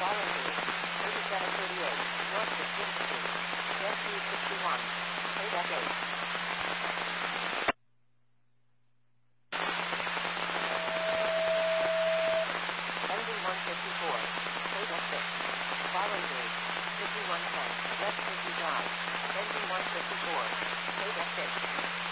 Following is 3738 North 15th Street. West 61. Paid F8. Engine 154. Paid F6. Following is 5110 West 50 Drive. Engine 154. Paid F6.